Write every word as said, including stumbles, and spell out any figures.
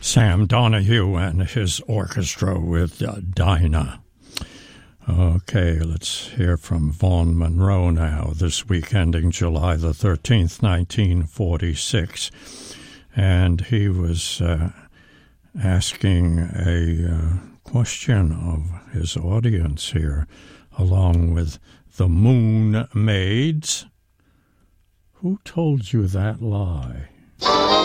Sam Donahue and his orchestra with uh, Dinah. Okay, let's hear from Vaughn Monroe now, this week ending July the thirteenth, nineteen forty-six. And he was uh, asking a uh, question of his audience here, along with the Moon Maids. Who told you that lie?